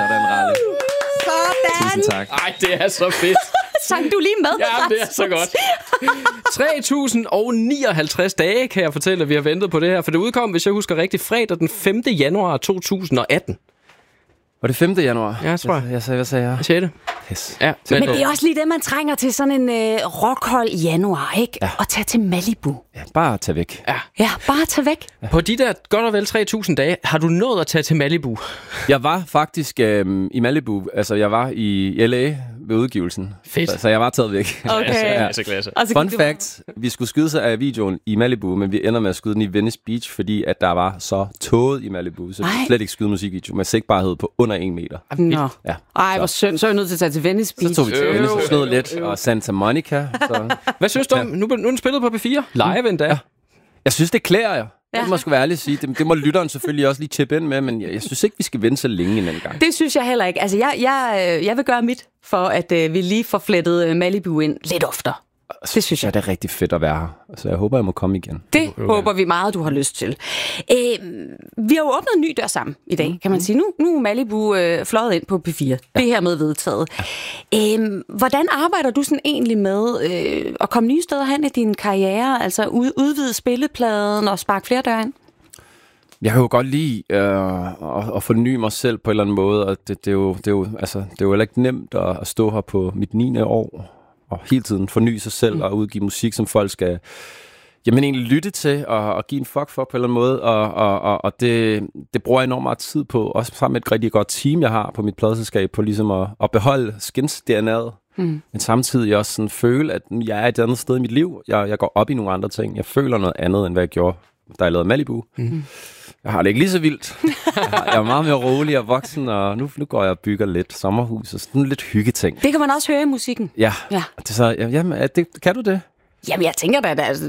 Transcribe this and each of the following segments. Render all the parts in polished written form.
Sådan, Ralle. Sådan. Tusind tak. Ej, det er så fedt. Sang du lige med? Ja, det er så godt. 3059 dage, kan jeg fortælle, at vi har ventet på det her. For det udkom, hvis jeg husker rigtigt, fredag den 5. januar 2018. Var det 5. januar? Ja, tror jeg. Jeg sagde, hvad sagde jeg? 6. Yes. Ja, Men det er også lige det, man trænger til sådan en rockhold i januar, ikke? Ja. Og tage til Malibu. Ja, bare tag væk. Ja, bare tage væk. På de der godt og vel 3000 dage, har du nået at tage til Malibu? Jeg var faktisk i Malibu. Altså, jeg var i LA ved udgivelsen. Fedt. Så jeg var taget væk. Okay. Klasse. Fun fact. Vi skulle skyde sig af videoen i Malibu, men vi ender med at skyde den i Venice Beach, fordi at der var så tåget i Malibu. Så vi kunne slet ikke skyde musikvideo med sigtbarhed på under 1 meter. Nå. Ja. Ej, hvor synd. Så er jeg nødt til at tage til Venice Beach. Så tog vi til Venice og snød lidt, og Santa Monica. Så. Hvad synes du om? Nu er den spillet på P4. Live endda. Ja. Jeg synes, det klæder jeg. Ja. Det må sgu være ærligt at sige. Det må lytteren selvfølgelig også lige chippe ind med, men jeg synes ikke, vi skal vente så længe en anden gang. Det synes jeg heller ikke. Altså, jeg vil gøre mit for, at vi lige får flettet Malibu ind lidt oftere. Det synes jeg. Ja, det er rigtig fedt at være her. Så jeg håber, jeg må komme igen. Det håber vi meget, du har lyst til. Vi har jo åbnet en ny dør sammen i dag, kan man sige. Nu er Malibu fløjet ind på P4. Det er hermed vedtaget. Hvordan arbejder du sådan egentlig med at komme nye steder hen i din karriere? Altså udvide spillepladen og sparke flere døre ind? Jeg kan jo godt lide at forny mig selv på en eller anden måde, og det er jo heller ikke nemt at stå her på mit 9. år og hele tiden forny sig selv og udgive musik, som folk skal egentlig lytte til og give en fuck for på en eller anden måde, og det bruger jeg enormt meget tid på, også sammen med et rigtig godt team, jeg har på mit pladeselskab, på ligesom at beholde skins-DNA'et, men samtidig også sådan føle, at jeg er et andet sted i mit liv. Jeg går op i nogle andre ting. Jeg føler noget andet, end hvad jeg gjorde, da jeg lavede Malibu. Jeg har det ikke lige så vildt. Jeg er meget mere rolig og voksen, og nu går jeg og bygger lidt sommerhus og sådan lidt hyggeting. Det kan man også høre i musikken. Ja. Det er så, jamen, kan du det? Jamen, jeg tænker da, at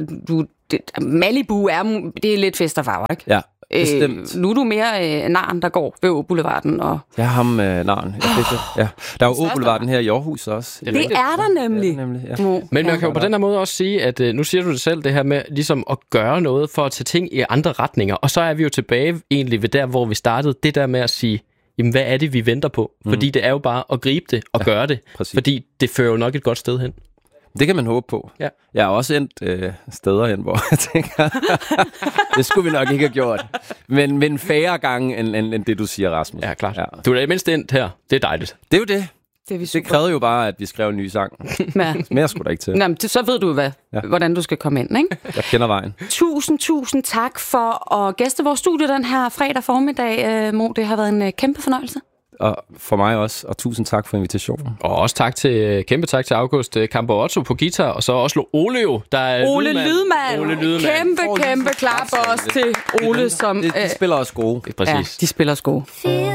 Malibu det er lidt fest og farver, ikke? Ja, bestemt. Nu er du mere naren, der går ved Åboulevarden. Og... Jeg er ham naren. Ja. Der er jo Åboulevarden her i Aarhus også. Det er der nemlig. Ja. Men man kan jo på den her måde også sige, at nu siger du det selv, det her med ligesom at gøre noget for at tage ting i andre retninger. Og så er vi jo tilbage egentlig ved der, hvor vi startede. Det der med at sige, jamen hvad er det, vi venter på? Fordi det er jo bare at gribe det og gøre det. Præcis. Fordi det fører jo nok et godt sted hen. Det kan man håbe på. Ja. Jeg er også endt steder hen, hvor jeg tænker, det skulle vi nok ikke have gjort. Men færre gange end det, du siger, Rasmus. Ja, klart. Ja. Du er da mindst endt her. Det er dejligt. Det er jo det. Det krævede jo bare, at vi skrev en ny sang. Ja. Mere skulle der ikke til. Nå, så ved du, hvordan du skal komme ind, ikke? Jeg kender vejen. Tusind tak for at gæste vores studie den her fredag formiddag, Mo. Det har været en kæmpe fornøjelse. Og for mig også, og tusind tak for invitationen. Og også kæmpe tak til August Campo på guitar, og så også Ole jo, der er Ole Lydmand. Kæmpe klap også til Ole, som... De spiller også gode. Præcis. Ja, de spiller også gode.